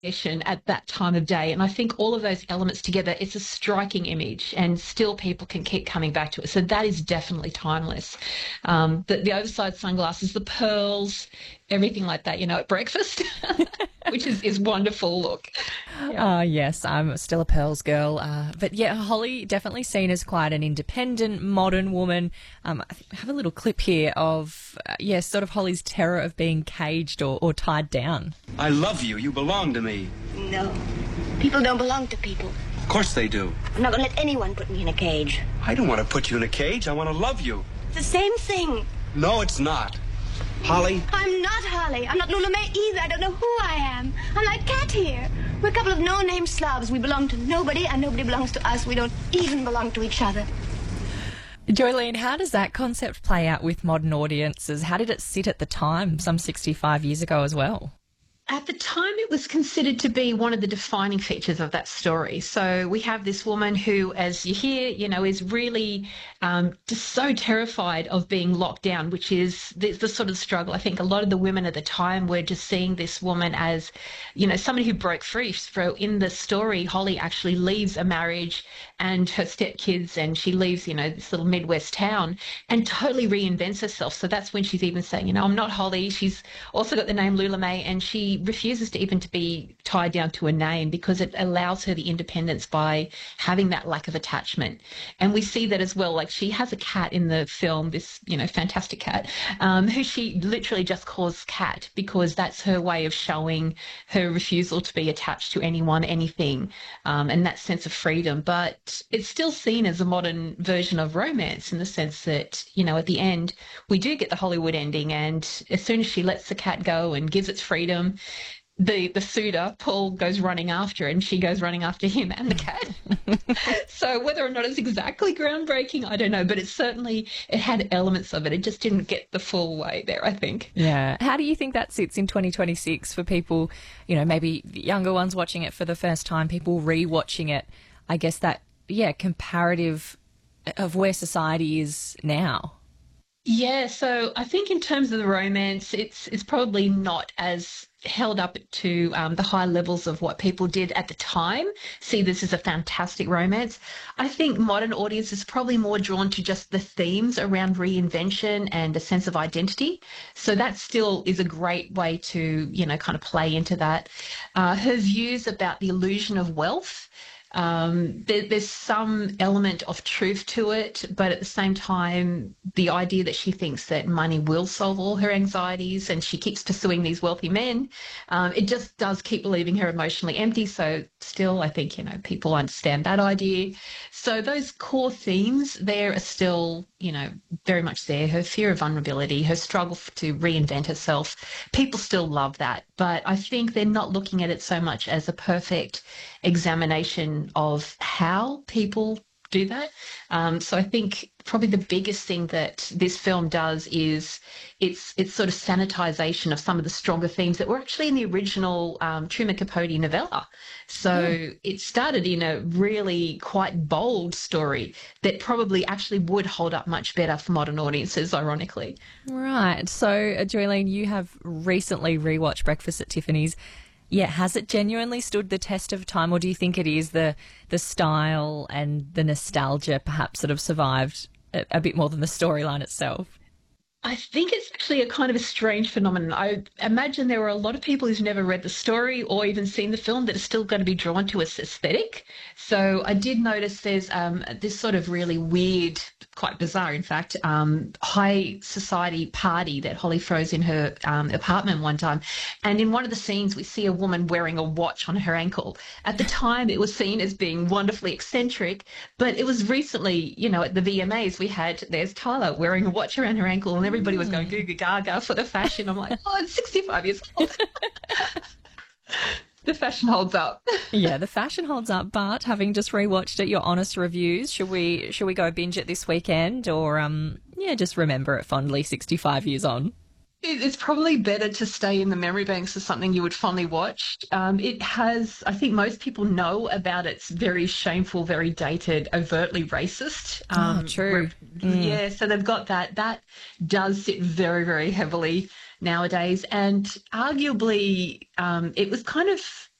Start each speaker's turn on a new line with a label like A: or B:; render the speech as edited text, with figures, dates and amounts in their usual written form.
A: at that time of day. And I think all of those elements together, it's a striking image and still people can keep coming back to it. So that is definitely timeless. The oversized sunglasses, the pearls, everything like that, at breakfast, which is wonderful look. Yeah.
B: Yes, I'm still a Pearls girl. But yeah, Holly definitely seen as quite an independent, modern woman. I have a little clip here of, sort of Holly's terror of being caged or tied down.
C: I love you. You belong to me.
D: No. People don't belong to people.
C: Of course they do.
D: I'm not going to let anyone put me in a cage.
C: I don't want to put you in a cage. I want to love you.
D: It's the same thing.
C: No, it's not. Holly?
D: I'm not Holly. I'm not Lula May either. I don't know who I am. I'm like Cat here. We're a couple of no-name slobs. We belong to nobody, and nobody belongs to us. We don't even belong to each other.
B: Joylene, how does that concept play out with modern audiences? How did it sit at the time, some 65 years ago as well?
A: At the time, it was considered to be one of the defining features of that story. So we have this woman who, as you hear, is really just so terrified of being locked down, which is the sort of struggle. I think a lot of the women at the time were just seeing this woman as, somebody who broke free. So in the story, Holly actually leaves a marriage and her stepkids, and she leaves, this little Midwest town and totally reinvents herself. So that's when she's even saying, I'm not Holly. She's also got the name Lula May, and she refuses to be tied down to a name because it allows her the independence by having that lack of attachment. And we see that as well. Like, she has a cat in the film, this, fantastic cat, who she literally just calls Cat because that's her way of showing her refusal to be attached to anyone, anything, and that sense of freedom. But it's still seen as a modern version of romance in the sense that, at the end, we do get the Hollywood ending, and as soon as she lets the cat go and gives its freedom, the suitor, Paul, goes running after her, and she goes running after him and the cat. So whether or not it's exactly groundbreaking, I don't know, but it had elements of it. It just didn't get the full way there, I think.
B: Yeah. How do you think that sits in 2026 for people, maybe younger ones watching it for the first time, people rewatching it? I guess that, comparative of where society is now.
A: Yeah, so I think in terms of the romance, it's probably not as held up to the high levels of what people did at the time. See this as a fantastic romance. I think modern audiences are probably more drawn to just the themes around reinvention and a sense of identity. So that still is a great way to, kind of play into that. Her views about the illusion of wealth. There's some element of truth to it, but at the same time, the idea that she thinks that money will solve all her anxieties and she keeps pursuing these wealthy men, it just does keep leaving her emotionally empty. So still, I think, people understand that idea. So those core themes there are still, very much there. Her fear of vulnerability, her struggle to reinvent herself, people still love that. But I think they're not looking at it so much as a perfect examination of how people do that. So I think probably the biggest thing that this film does is it's sort of sanitization of some of the stronger themes that were actually in the original Truman Capote novella. So it started in a really quite bold story that probably actually would hold up much better for modern audiences, ironically.
B: Right. So, Joylene, you have recently rewatched Breakfast at Tiffany's. Yeah, has it genuinely stood the test of time, or do you think it is the style and the nostalgia perhaps that have survived a bit more than the storyline itself?
A: I think it's actually a kind of a strange phenomenon. I imagine there were a lot of people who've never read the story or even seen the film that are still going to be drawn to its aesthetic. So I did notice there's this sort of really weird, quite bizarre, in fact, high society party that Holly throws in her apartment one time. And in one of the scenes, we see a woman wearing a watch on her ankle. At the time, it was seen as being wonderfully eccentric, but it was recently, at the VMAs, there's Tyler wearing a watch around her ankle, and everybody was going goo goo gaga for the fashion. I'm like, it's 65 years old. The fashion holds up.
B: Yeah, the fashion holds up. But having just rewatched it, your honest reviews, should we go binge it this weekend, or just remember it fondly 65 years on?
A: It's probably better to stay in the memory banks of something you would fondly watch. It has, I think most people know about its very shameful, very dated, overtly racist.
B: True.
A: Yeah, so they've got that. That does sit very, very heavily nowadays. And arguably, it was kind of